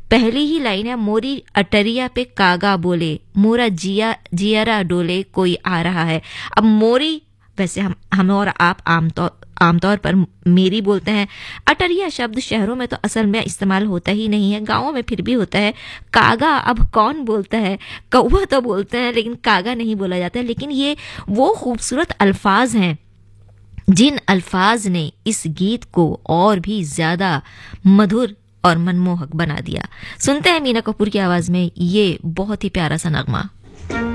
पहली ही लाइन है, मोरी अटरिया पे कागा बोले, मोरा जियारा डोले, कोई आ रहा है। अब मोरी, वैसे हम और आप आमतौर पर मेरी बोलते हैं। अटरिया शब्द शहरों में तो असल में इस्तेमाल होता ही नहीं है, गांवों में फिर भी होता है। कागा अब कौन बोलता है? कौवा तो बोलते हैं, लेकिन कागा नहीं बोला जाता है। लेकिन ये वो खूबसूरत अल्फाज हैं जिन अल्फाज ने इस गीत को और भी ज्यादा मधुर और मनमोहक बना दिया। सुनते हैं मीना कपूर की आवाज में ये बहुत ही प्यारा सा नगमा।